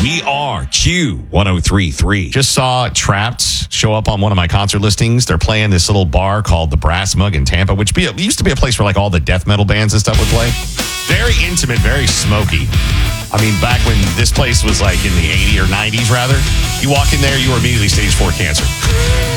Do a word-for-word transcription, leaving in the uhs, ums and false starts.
We are Q ten thirty-three. Just saw Trapped show up on one of my concert listings. They're playing this little bar called the Brass Mug in Tampa, which be, used to be a place where like all the death metal bands and stuff would play. Very intimate, very smoky. I mean, back when this place was like in the eighties or nineties, rather, you walk in there, you were immediately stage four cancer.